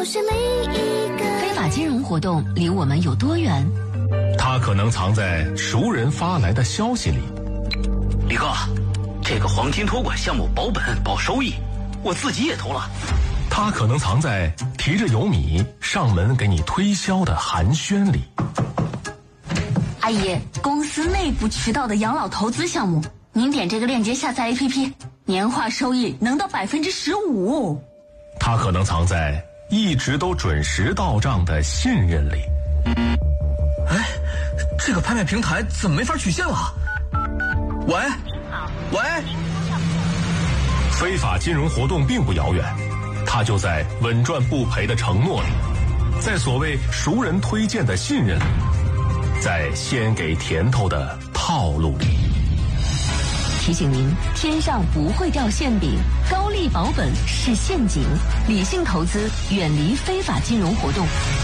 非法金融活动离我们有多远？ 它可能藏在熟人发来的消息里。 李哥，这个黄金托管项目保本保收益，我自己也投了。 它可能藏在提着油米上门给你推销的寒暄里。 阿姨，公司内部渠道的养老投资项目，您点这个链接下载 APP， 年化收益能到15%。 它可能藏在一直都准时到账的信任里。 哎，这个拍卖平台怎么没法取现了？喂，喂， 非法金融活动并不遥远，它就在稳赚不赔的承诺里，在所谓熟人推荐的信任里，在先给甜头的套路里。 提醒您，天上不会掉馅饼，高利保本是陷阱，理性投资，远离非法金融活动。